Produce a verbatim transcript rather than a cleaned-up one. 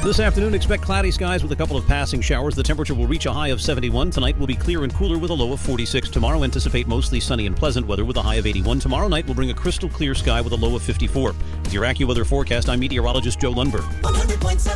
This afternoon, expect cloudy skies with a couple of passing showers. The temperature will reach a high of seventy-one. Tonight will be clear and cooler with a low of forty-six. Tomorrow, anticipate mostly sunny and pleasant weather with a high of eighty-one. Tomorrow night will bring a crystal clear sky with a low of fifty-four. With your AccuWeather forecast, I'm meteorologist Joe Lundberg.